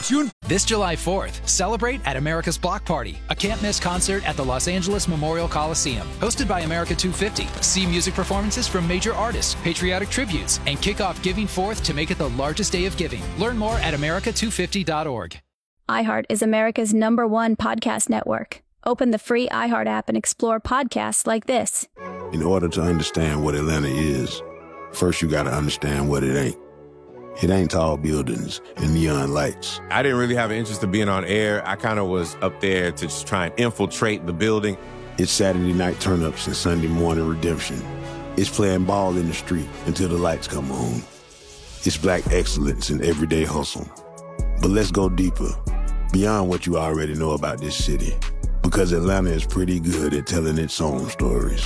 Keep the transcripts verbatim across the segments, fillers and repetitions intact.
celebración. This July fourth, celebrate at America's Block Party, a can't-miss concert at the Los Angeles Memorial Coliseum. Hosted by America two fifty. See music performances from major artists, patriotic tributes, and kick off Giving Fourth to make it the largest day of giving. Learn more at america two fifty dot org. iHeart is America's number one podcast network. Open the free iHeart app and explore podcasts like this. In order to understand what Atlanta is, first you got to understand what it ain't. It ain't tall buildings and neon lights. I didn't really have an interest in being on air. I kind of was up there to just try and infiltrate the building. It's Saturday night turn-ups and Sunday morning redemption. It's playing ball in the street until the lights come on. It's black excellence in everyday hustle. But let's go deeper, beyond what you already know about this city. Because Atlanta is pretty good at telling its own stories.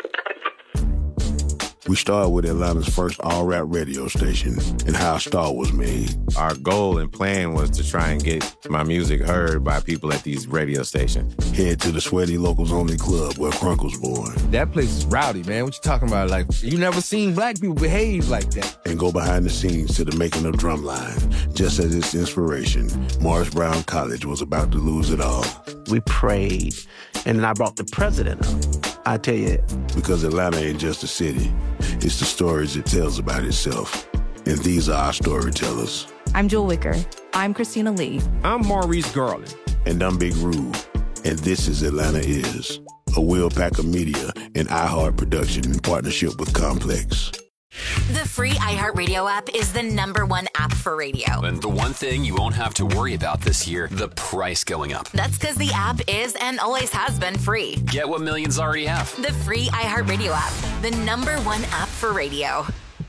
We started with Atlanta's first all-rap radio station and how a star was made. Our goal and plan was to try and get my music heard by people at these radio stations. Head to the Sweaty Locals Only Club where Crunk was born. That place is rowdy, man. What you talking about? Like, you never seen black people behave like that. And go behind the scenes to the making of Drumline. Just as its inspiration, Morris Brown College was about to lose it all. We prayed, and then I brought the president up. I tell you. Because Atlanta ain't just a city. It's the stories it tells about itself. And these are our storytellers. I'm Jewel Wicker. I'm Christina Lee. I'm Maurice Garland. And I'm Big Rube. And this is Atlanta Is, a Will Packer Media and iHeart production in partnership with Complex. The free iHeartRadio app is the number one app for radio. And the one thing you won't have to worry about this year, the price going up. That's because the app is and always has been free. Get what millions already have. The free iHeartRadio app, the number one app for radio.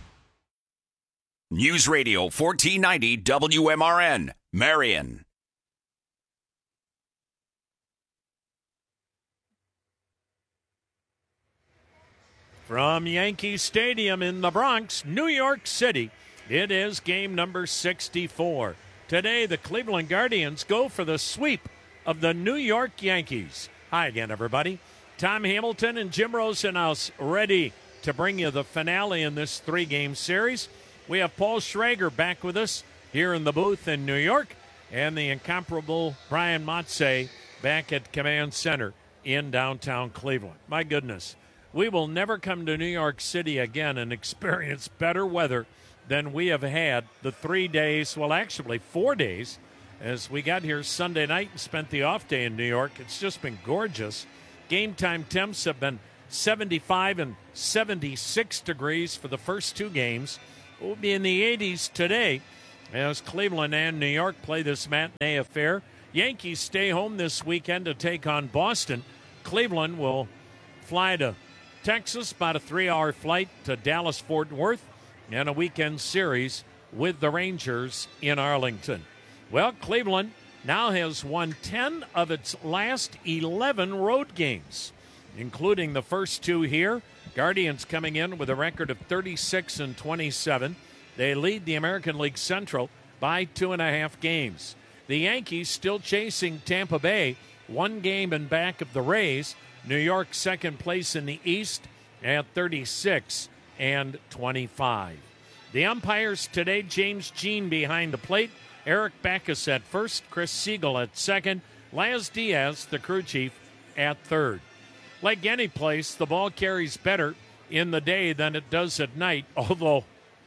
News Radio fourteen ninety W M R N, Marion. From Yankee Stadium in the Bronx, New York City, it is game number sixty-four. Today, the Cleveland Guardians go for the sweep of the New York Yankees. Hi again, everybody. Tom Hamilton and Jim Rosenhaus ready to bring you the finale in this three-game series. We have Paul Schrager back with us here in the booth in New York, and the incomparable Brian Motze back at Command Center in downtown Cleveland. My goodness. We will never come to New York City again and experience better weather than we have had the three days, well, actually four days, as we got here Sunday night and spent the off day in New York. It's just been gorgeous. Game time temps have been seventy-five and seventy-six degrees for the first two games. We'll be in the eighties today as Cleveland and New York play this matinee affair. Yankees stay home this weekend to take on Boston. Cleveland will fly to Texas, about a three-hour flight to Dallas-Fort Worth, and a weekend series with the Rangers in Arlington. Well, Cleveland now has won ten of its last eleven road games, including the first two here. Guardians coming in with a record of thirty-six and twenty-seven. They lead the American League Central by two and a half games. The Yankees still chasing Tampa Bay, one game in back of the Rays. New York second place in the East at thirty-six and twenty-five. The umpires today, James Jean behind the plate, Eric Backus at first, Chris Siegel at second, Laz Diaz, the crew chief, at third. Like any place, the ball carries better in the day than it does at night, although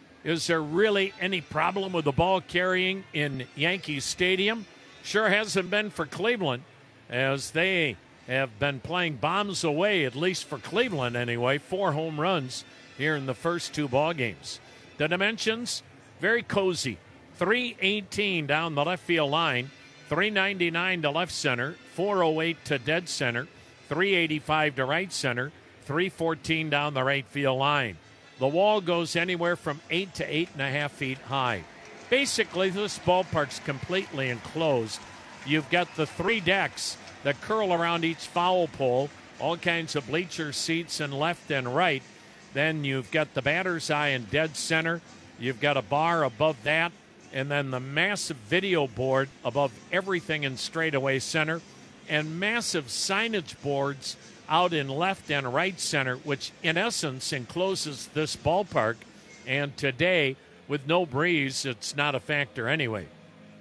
is there really any problem with the ball carrying in Yankee Stadium? Sure hasn't been for Cleveland, as they have been playing bombs away, at least for Cleveland anyway. Four home runs here in the first two ball games. The dimensions, very cozy. three eighteen down the left field line, three ninety-nine to left center, four oh eight to dead center, three eighty-five to right center, three fourteen down the right field line. The wall goes anywhere from eight to eight and a half feet high. Basically, this ballpark's completely enclosed. You've got the three decks that curl around each foul pole, all kinds of bleacher seats in left and right. Then you've got the batter's eye in dead center. You've got a bar above that, and then the massive video board above everything in straightaway center, and massive signage boards out in left and right center, which in essence encloses this ballpark. And today, with no breeze, it's not a factor anyway.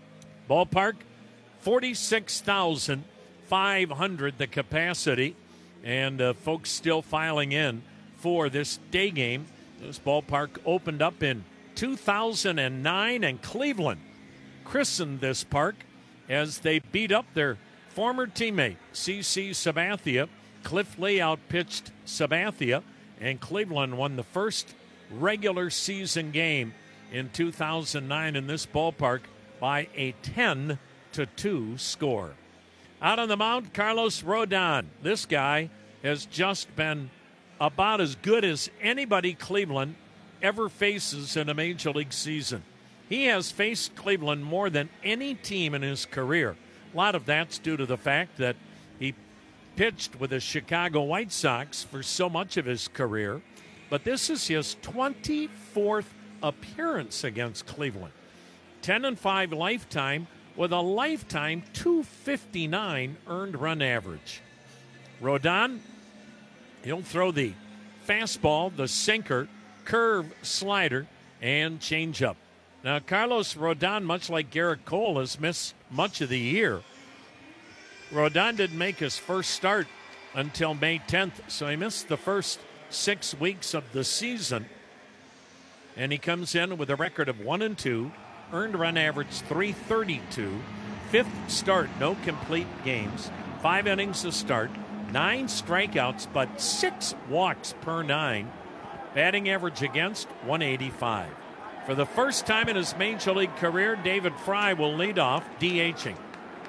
Ballpark, forty-six thousand five hundred the capacity, and uh, folks still filing in for this day game. This ballpark opened up in two thousand nine, and Cleveland christened this park as they beat up their former teammate, C C Sabathia. Cliff Lee outpitched Sabathia, and Cleveland won the first regular season game in two thousand nine in this ballpark by a ten to two score. Out on the mound, Carlos Rodon. This guy has just been about as good as anybody Cleveland ever faces in a major league season. He has faced Cleveland more than any team in his career. A lot of that's due to the fact that he pitched with the Chicago White Sox for so much of his career. But this is his twenty-fourth appearance against Cleveland. ten and five lifetime with a lifetime two fifty-nine earned run average. Rodon, he'll throw the fastball, the sinker, curve, slider, and changeup. Now, Carlos Rodon, much like Garrett Cole, has missed much of the year. Rodon didn't make his first start until May tenth, so he missed the first six weeks of the season. And he comes in with a record of one and two, earned run average three thirty-two, fifth start, no complete games, five innings to start, nine strikeouts, but six walks per nine. Batting average against one eighty-five. For the first time in his major league career, David Fry will lead off, DHing.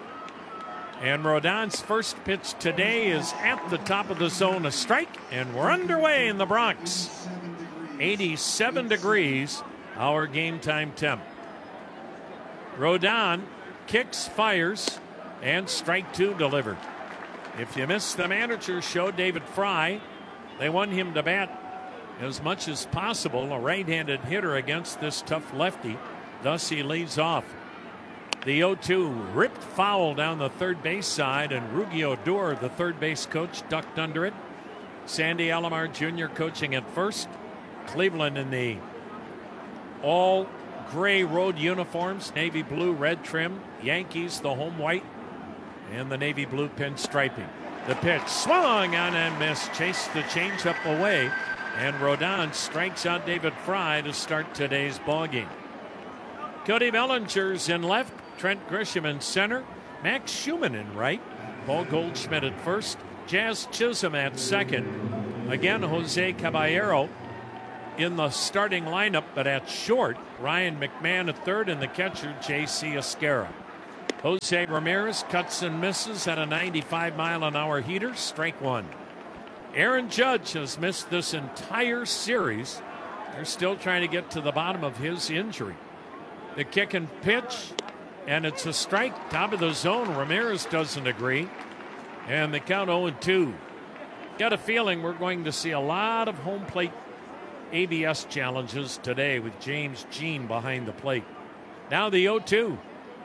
And Rodon's first pitch today is at the top of the zone, a strike, and we're underway in the Bronx. eighty-seven degrees, our game time temp. Rodon kicks, fires, and strike two delivered. If you missed the manager's show, David Fry, they want him to bat as much as possible, a right-handed hitter against this tough lefty. Thus, he leads off. The oh two ripped foul down the third base side, and Rugi Odor, the third base coach, ducked under it. Sandy Alomar Junior coaching at first. Cleveland in the all gray road uniforms, navy blue, red trim. Yankees, the home white, and the navy blue pinstriping. The pitch swung on and missed. Chased the changeup away, and Rodon strikes out David Fry to start today's ballgame. Cody Bellinger's in left, Trent Grisham in center, Max Schumann in right, Paul Goldschmidt at first, Jazz Chisholm at second. Again, Jose Caballero in the starting lineup, but at short, Ryan McMahon at third, and the catcher, J C Esquera. Jose Ramirez cuts and misses at a ninety-five mile an hour heater, strike one. Aaron Judge has missed this entire series. They're still trying to get to the bottom of his injury. The kick and pitch, and it's a strike, top of the zone. Ramirez doesn't agree, and the count oh and two. Got a feeling we're going to see a lot of home plate A B S challenges today with James Jean behind the plate. Now the oh two.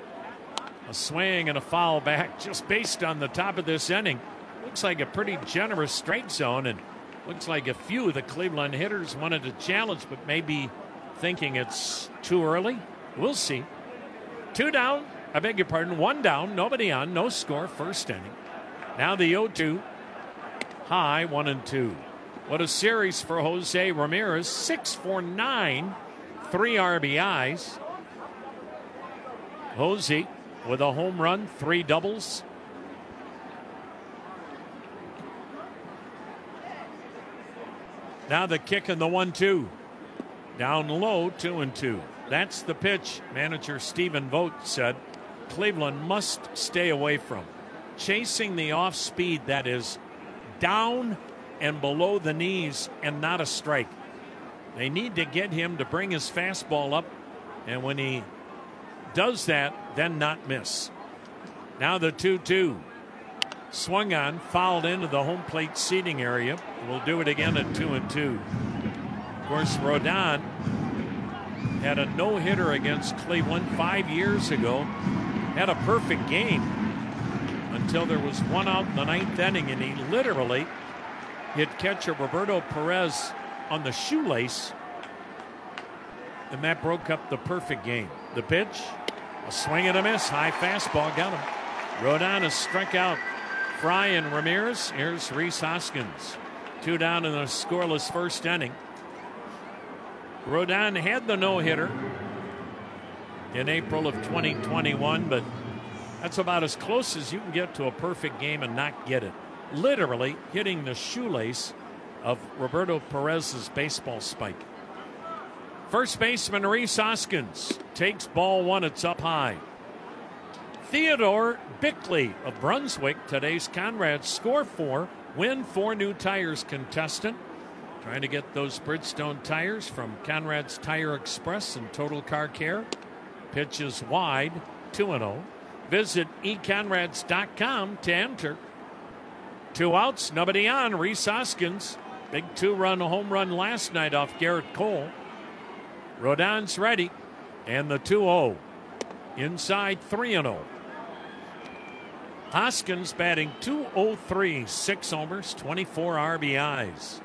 A swing and a foul back just based on the top of this inning. Looks like a pretty generous strike zone, and looks like a few of the Cleveland hitters wanted to challenge, but maybe thinking it's too early. We'll see. Two down, I beg your pardon, one down, nobody on, no score, first inning. Now the oh two. High, one and two. What a series for Jose Ramirez. Six for nine, three R B Is. Jose with a home run, three doubles. Now the kick and the one two. Down low, two and two. That's the pitch, manager Stephen Vogt said Cleveland must stay away from. Chasing the off speed that is down and below the knees and not a strike. They need to get him to bring his fastball up, and when he does that, then not miss. Now the two two. Swung on, fouled into the home plate seating area. We'll do it again at two and two. Of course, Rodon had a no-hitter against Cleveland five years ago. Had a perfect game until there was one out in the ninth inning, and he literally hit catcher Roberto Perez on the shoelace, and that broke up the perfect game. The pitch, A swing and a miss. High fastball got him. Rodon has struck out Fry and Ramirez. Here's Rhys Hoskins. Two down in the scoreless first inning. Rodon had the no-hitter in April of twenty twenty-one, but that's about as close as you can get to a perfect game and not get it. Literally hitting the shoelace of Roberto Perez's baseball spike. First baseman Rhys Hoskins takes ball one. It's up high. Theodore Bickley of Brunswick, today's Conrad score four, win four new tires contestant. Trying to get those Bridgestone tires from Conrad's Tire Express and Total Car Care. Pitch is wide, two and oh. Visit e conrads dot com to enter. Two outs, nobody on. Rhys Hoskins, big two-run home run last night off Garrett Cole. Rodon's ready, and the two oh. Inside three and oh. Hoskins batting two oh three, six homers, twenty-four R B Is.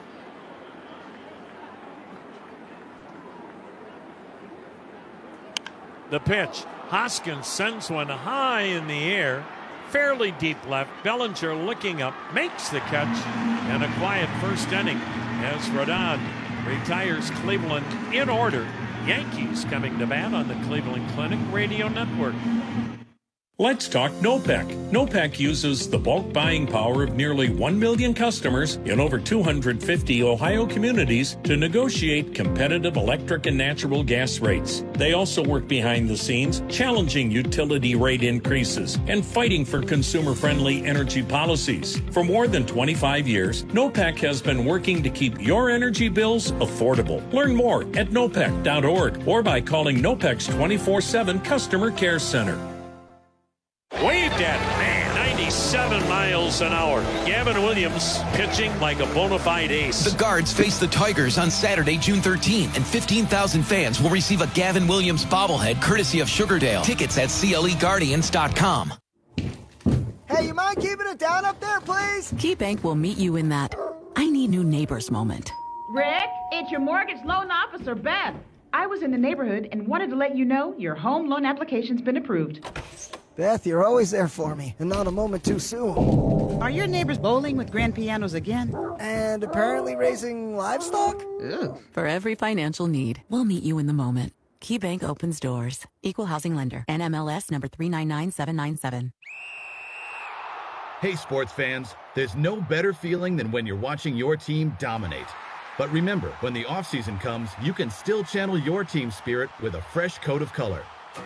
The pitch. Hoskins sends one high in the air, fairly deep left. Bellinger looking up, makes the catch, and a quiet first inning as Rodon retires Cleveland in order. Yankees coming to bat on the Cleveland Clinic Radio Network. Let's talk NOPEC. NOPEC uses the bulk buying power of nearly one million customers in over two hundred fifty Ohio communities to negotiate competitive electric and natural gas rates. They also work behind the scenes, challenging utility rate increases and fighting for consumer-friendly energy policies. For more than twenty-five years, NOPEC has been working to keep your energy bills affordable. Learn more at nopec dot org or by calling NOPEC's twenty-four seven Customer Care Center. Waved at it, man, ninety-seven miles an hour. Gavin Williams pitching like a bona fide ace. The Guards face the Tigers on Saturday, June thirteenth, and fifteen thousand fans will receive a Gavin Williams bobblehead courtesy of Sugardale. Tickets at C L E Guardians dot com. Hey, you mind keeping it down up there, please? KeyBank will meet you in that I need new neighbors moment. Rick, it's your mortgage loan officer, Beth. I was in the neighborhood and wanted to let you know your home loan application's been approved. Beth, you're always there for me, and not a moment too soon. Are your neighbors bowling with grand pianos again? And apparently raising livestock? Ooh. For every financial need, we'll meet you in the moment. KeyBank opens doors. Equal housing lender. N M L S number three nine nine seven nine seven. Hey, sports fans, there's no better feeling than when you're watching your team dominate. But remember, when the offseason comes, you can still channel your team spirit with a fresh coat of color.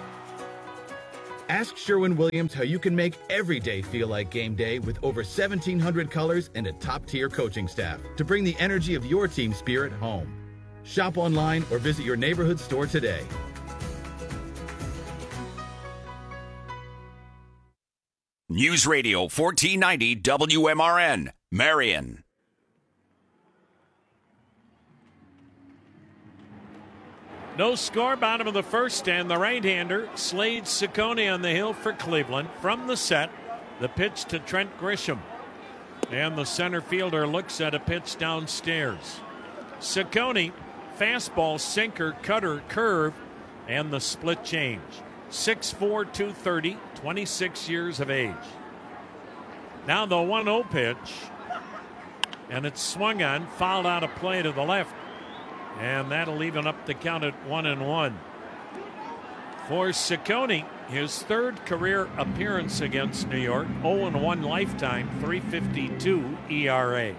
Ask Sherwin-Williams how you can make every day feel like game day with over seventeen hundred colors and a top-tier coaching staff to bring the energy of your team spirit home. Shop online or visit your neighborhood store today. News Radio fourteen ninety W M R N, Marion. No score, bottom of the first, and the right-hander Slade Ciccone on the hill for Cleveland. From the set, the pitch to Trent Grisham. And the center fielder looks at a pitch downstairs. Ciccone, fastball, sinker, cutter, curve, and the split change. six four, two thirty, twenty-six years of age. Now the one oh pitch, and it's swung on, fouled out of play to the left. And that'll even up the count at one and one. For Ciccone, his third career appearance against New York, oh and one lifetime, three fifty-two E R A.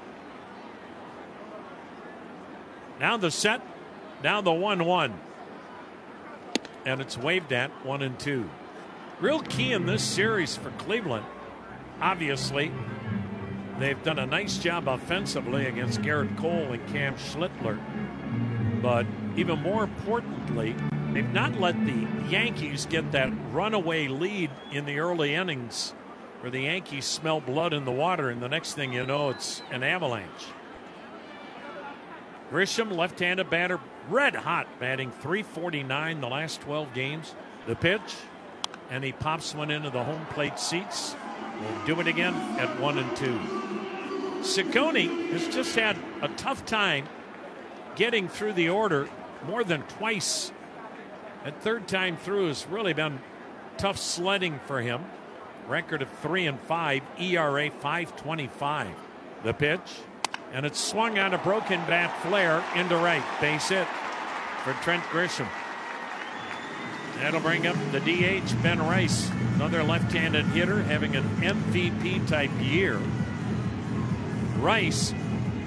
Now the set, now the one one. And it's waved at one and two. Real key in this series for Cleveland. Obviously, they've done a nice job offensively against Garrett Cole and Cam Schlittler. But even more importantly, they've not let the Yankees get that runaway lead in the early innings where the Yankees smell blood in the water, and the next thing you know, it's an avalanche. Grisham, left-handed batter, red hot, batting three forty-nine the last twelve games. The pitch, and he pops one into the home plate seats. We'll do it again at one and two. Ciccone has just had a tough time getting through the order more than twice That third time through has really been tough sledding for him. Record of three and five, E R A five twenty-five. The pitch, and it's swung on a broken bat flare into right. Base hit for Trent Grisham. That'll bring up the D H, Ben Rice, another left-handed hitter having an M V P type year. Rice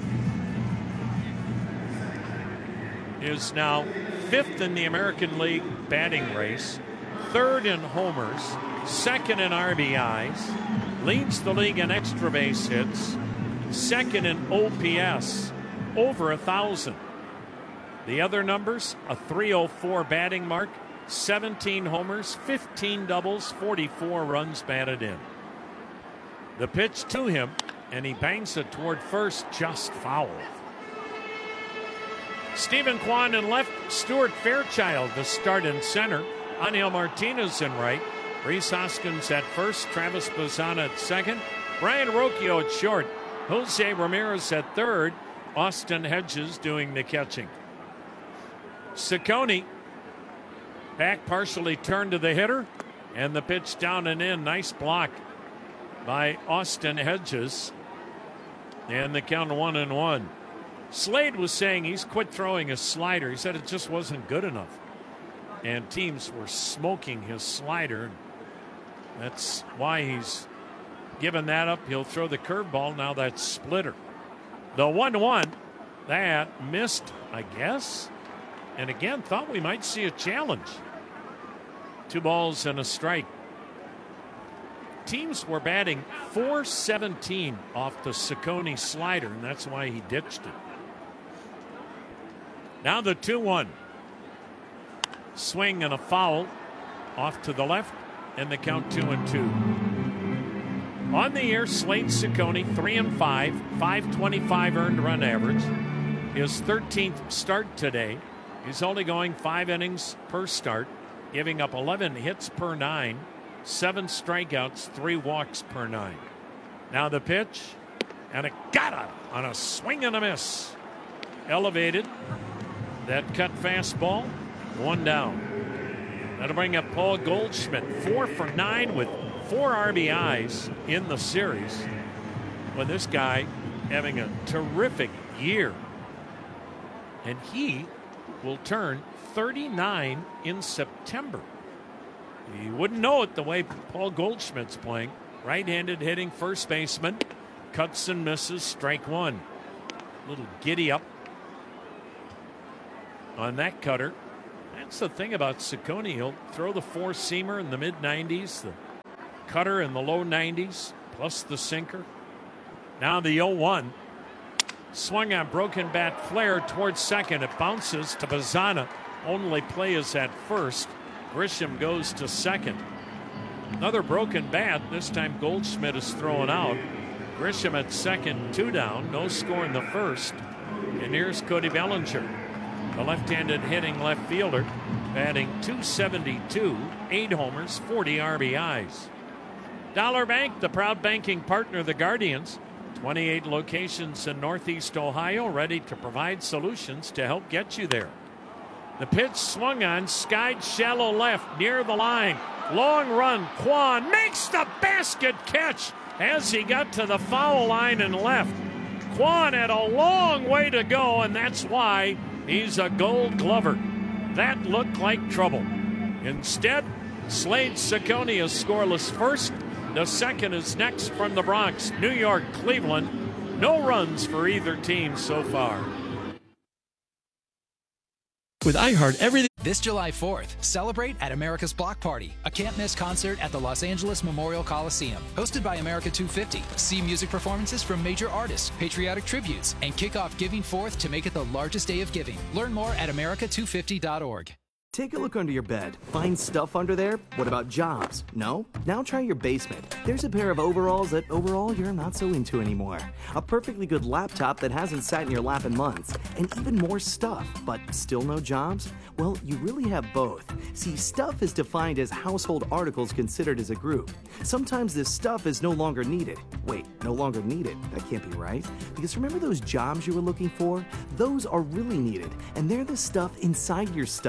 is now fifth in the American League batting race, third in homers, second in R B Is, leads the league in extra base hits, second in O P S, over a thousand. The other numbers, a three oh four batting mark, seventeen homers, fifteen doubles, forty-four runs batted in. The pitch to him, and he bangs it toward first, just foul. Stephen Kwan in left, Stuart Fairchild the start in center, Angel Martinez in right, Rhys Hoskins at first, Travis Bazzana at second, Brian Rocchio at short, Jose Ramirez at third, Austin Hedges doing the catching. Ciccone back partially turned to the hitter, and the pitch down and in. Nice block by Austin Hedges, and the count one and one. Slade was saying he's quit throwing his slider. He said it just wasn't good enough, and teams were smoking his slider. That's why he's given that up. He'll throw the curveball now. That's splitter. The one one that missed, I guess, and again thought we might see a challenge. Two balls and a strike. Teams were batting four seventeen off the Ciccone slider, and that's why he ditched it. Now the two one. Swing and a foul off to the left, and the count two and two. On the year, Slade Ciccone, three and five, five twenty-five earned run average. His thirteenth start today. He's only going five innings per start, giving up eleven hits per nine, seven strikeouts, three walks per nine. Now the pitch, and it got him on a swing and a miss. Elevated. That cut fastball, one down. That'll bring up Paul Goldschmidt, four for nine with four R B Is in the series. Well, this guy having a terrific year. And he will turn thirty-nine in September. You wouldn't know it the way Paul Goldschmidt's playing. Right-handed hitting first baseman. Cuts and misses, strike one. Little giddy up on that cutter. That's the thing about Ciccone. He'll throw the four-seamer in the mid nineties, the cutter in the low nineties, plus the sinker. Now the oh one. Swung on broken bat flare towards second. It bounces to Bazzana. Only play is at first. Grisham goes to second. Another broken bat. This time Goldschmidt is thrown out. Grisham at second, two down. No score in the first. And here's Cody Bellinger, the left-handed hitting left fielder, batting two seventy-two, eight homers, forty R B Is. Dollar Bank, the proud banking partner of the Guardians. twenty-eight locations in Northeast Ohio, ready to provide solutions to help get you there. The pitch swung on, skied shallow left, near the line. Long run, Kwan makes the basket catch as he got to the foul line and left. Kwan had a long way to go, and that's why he's a Gold Glover. That looked like trouble. Instead, Slade Ciccone is scoreless first. The second is next from the Bronx, New York, Cleveland. No runs for either team so far. With iHeart, everything. This July fourth, celebrate at America's Block Party, a can't-miss concert at the Los Angeles Memorial Coliseum. Hosted by America two fifty. See music performances from major artists, patriotic tributes, and kick off Giving Fourth to make it the largest day of giving. Learn more at America two fifty dot org. Take a look under your bed. Find stuff under there? What about jobs? No? Now try your basement. There's a pair of overalls that overall you're not so into anymore. A perfectly good laptop that hasn't sat in your lap in months. And even more stuff, but still no jobs? Well, you really have both. See, stuff is defined as household articles considered as a group. Sometimes this stuff is no longer needed. Wait, no longer needed? That can't be right. Because remember those jobs you were looking for? Those are really needed, and they're the stuff inside your stuff.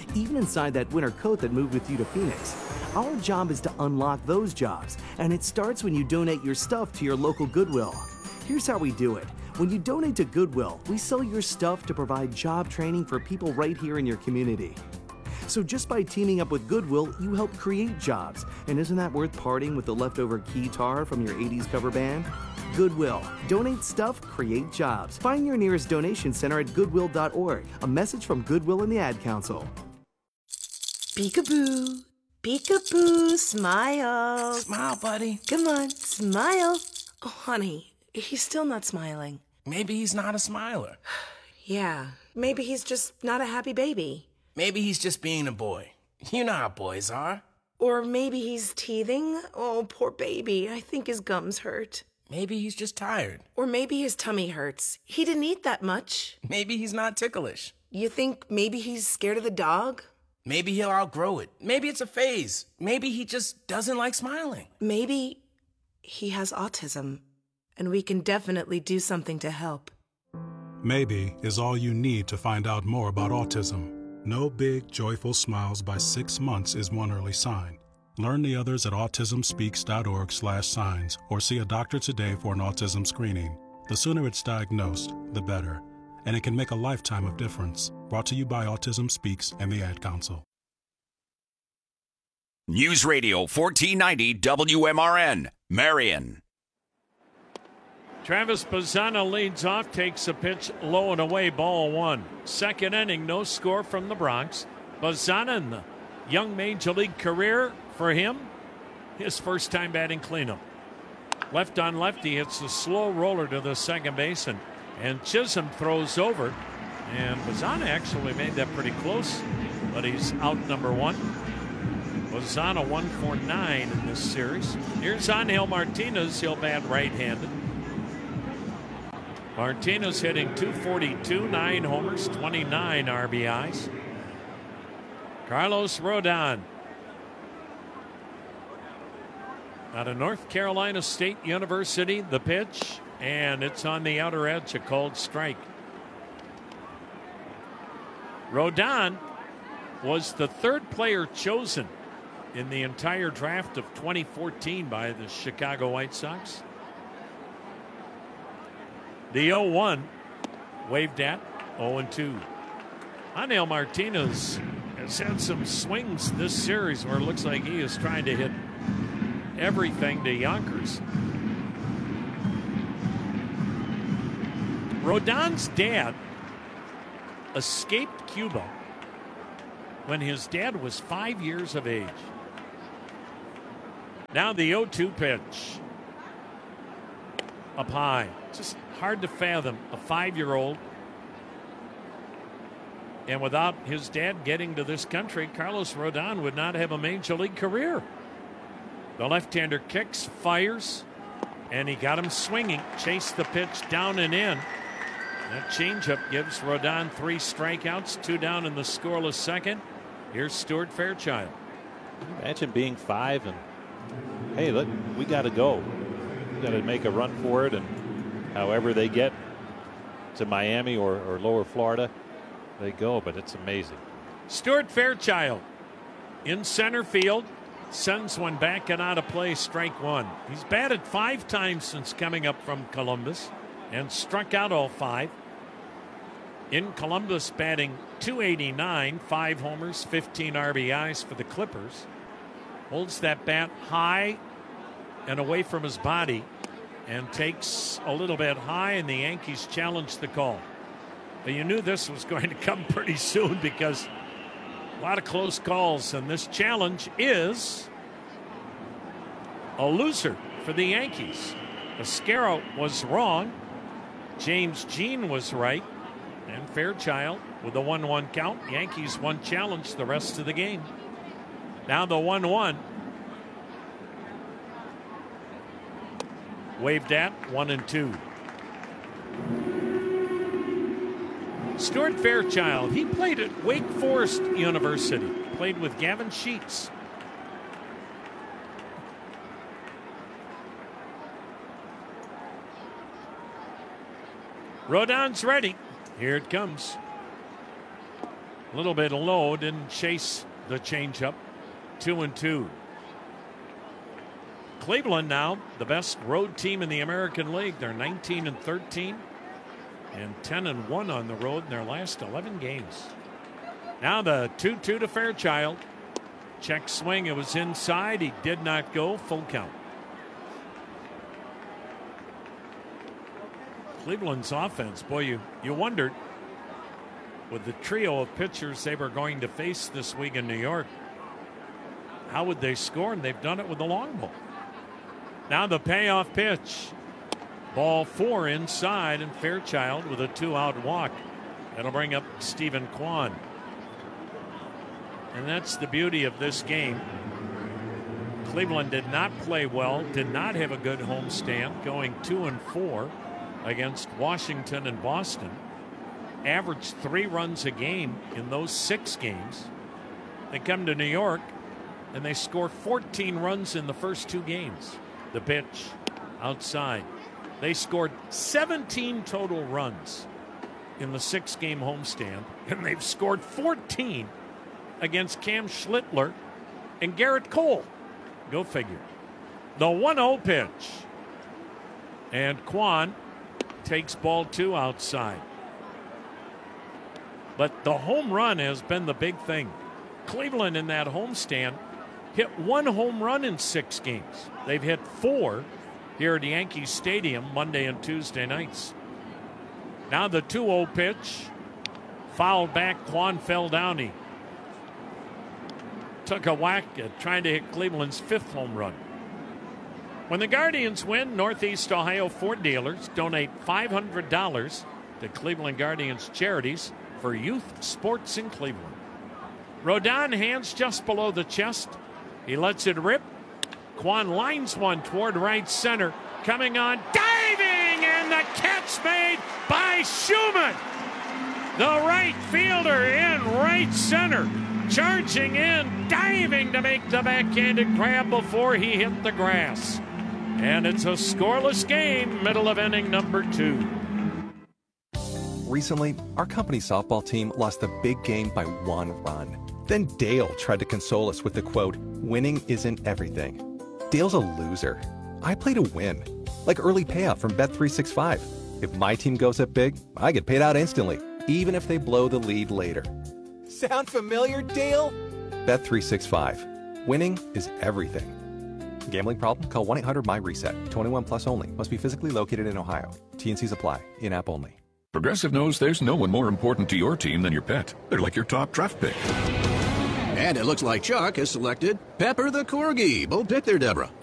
even inside that winter coat that moved with you to Phoenix. Our job is to unlock those jobs, and it starts when you donate your stuff to your local Goodwill. Here's how we do it. When you donate to Goodwill, we sell your stuff to provide job training for people right here in your community. So just by teaming up with Goodwill, you help create jobs. And isn't that worth parting with the leftover keytar from your eighties cover band? Goodwill. Donate stuff, create jobs. Find your nearest donation center at goodwill dot org. A message from Goodwill and the Ad Council. Peekaboo. Peekaboo. Smile. Smile, buddy. Come on, smile. Oh, honey, he's still not smiling. Maybe he's not a smiler. Yeah, maybe he's just not a happy baby. Maybe he's just being a boy. You know how boys are. Or maybe he's teething. Oh, poor baby. I think his gums hurt. Maybe he's just tired. Or maybe his tummy hurts. He didn't eat that much. Maybe he's not ticklish. You think maybe he's scared of the dog? Maybe he'll outgrow it. Maybe it's a phase. Maybe he just doesn't like smiling. Maybe he has autism, and we can definitely do something to help. Maybe is all you need to find out more about autism. No big, joyful smiles by six months is one early sign. Learn the others at autism speaks dot org slash signs or see a doctor today for an autism screening. The sooner it's diagnosed, the better. And it can make a lifetime of difference. Brought to you by Autism Speaks and the Ad Council. News Radio fourteen ninety W M R N, Marion. Travis Bazzana leads off, takes a pitch low and away, ball one. Second inning, no score from the Bronx. Bazzana in the young major league career for him, his first time batting cleanup. Left on lefty, hits a slow roller to the second baseman, and Chisholm throws over. And Bazzana actually made that pretty close, but he's out number one. Bazzana one for nine in this series. Here's Angel Martinez, he'll bat right-handed. Martinez hitting two forty-two, nine homers, twenty-nine R B Is. Carlos Rodon out of North Carolina State University, the pitch, and it's on the outer edge, a called strike. Rodon was the third player chosen in the entire draft of twenty fourteen by the Chicago White Sox. The oh one waved at, oh and two. Angel Martinez has had some swings this series where it looks like he is trying to hit everything to Yonkers. Rodon's dad escaped Cuba when his dad was five years of age. Now the oh two pitch. Up high. Just hard to fathom a five-year-old. And without his dad getting to this country, Carlos Rodon would not have a major league career. The left-hander kicks, fires, and he got him swinging. Chased the pitch down and in. That changeup gives Rodon three strikeouts, two down in the scoreless second. Here's Stuart Fairchild. Imagine being five and, hey, look, we got to go. We got to make a run for it, and however they get to Miami or, or lower Florida, they go, but it's amazing. Stuart Fairchild in center field, sends one back and out of play, strike one. He's batted five times since coming up from Columbus and struck out all five. In Columbus, batting two eighty-nine, five homers, fifteen R B Is for the Clippers. Holds that bat high and away from his body and takes a little bit high, and the Yankees challenge the call. But you knew this was going to come pretty soon because a lot of close calls, and this challenge is a loser for the Yankees. Oscaro was wrong. James Jean was right. And Fairchild with a one one count. Yankees one challenge the rest of the game. Now the one one. Waved at, one and two. Stuart Fairchild, he played at Wake Forest University. Played with Gavin Sheets. Rodon's ready. Here it comes. A little bit low, didn't chase the changeup. Two and two. Cleveland now, the best road team in the American League. They're nineteen and thirteen and ten and one on the road in their last eleven games. Now the two two to Fairchild. Check swing, it was inside. He did not go. Full count. Cleveland's offense, boy, you, you wondered with the trio of pitchers they were going to face this week in New York, how would they score? And they've done it with the long ball. Now the payoff pitch. Ball four inside, and Fairchild with a two-out walk. That'll bring up Stephen Kwan. And that's the beauty of this game. Cleveland did not play well, did not have a good homestand, going two and four against Washington and Boston. Averaged three runs a game in those six games. They come to New York and they score fourteen runs in the first two games. The pitch outside. They scored seventeen total runs in the six-game homestand, and they've scored fourteen against Cam Schlittler and Garrett Cole. Go figure. The one oh pitch. And Kwan takes ball two outside. But the home run has been the big thing. Cleveland in that homestand hit one home run in six games. They've hit four here at Yankee Stadium Monday and Tuesday nights. Now the two oh pitch. Fouled back. Kwan fell down. He took a whack at trying to hit Cleveland's fifth home run. When the Guardians win, Northeast Ohio Ford dealers donate five hundred dollars to Cleveland Guardians charities for youth sports in Cleveland. Rodon hands just below the chest. He lets it rip. Kwan lines one toward right center. Coming on, diving, and the catch made by Schumann. The right fielder in right center. Charging in, diving to make the backhanded grab before he hit the grass. And it's a scoreless game, middle of inning number two. Recently, our company softball team lost the big game by one run. Then Dale tried to console us with the quote, "Winning isn't everything." Dale's a loser. I play to win. Like early payout from Bet three sixty-five. If my team goes up big, I get paid out instantly, even if they blow the lead later. Sound familiar, Dale? Bet three sixty-five. Winning is everything. Gambling problem? Call one eight hundred my reset. twenty-one plus only. Must be physically located in Ohio. T N Cs apply. In-app only. Progressive knows there's no one more important to your team than your pet. They're like your top draft pick. And it looks like Chuck has selected Pepper the Corgi. Bold pick there, Deborah.